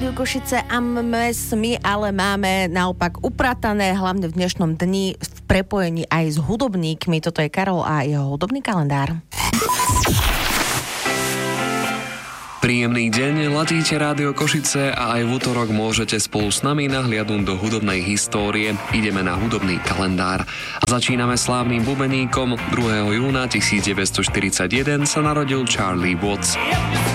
Rádiu Košice a my ale máme naopak upratané, hlavne v dnešnom dni v prepojení aj s hudobníkmi. Toto je Karol a jeho hudobný kalendár. Príjemný deň, ladíte Rádio Košice a aj v utorok môžete spolu s nami nahliadnúť do hudobnej histórie. Ideme na hudobný kalendár. A začíname slávnym bubeníkom. 2. júna 1941 sa narodil Charlie Watts.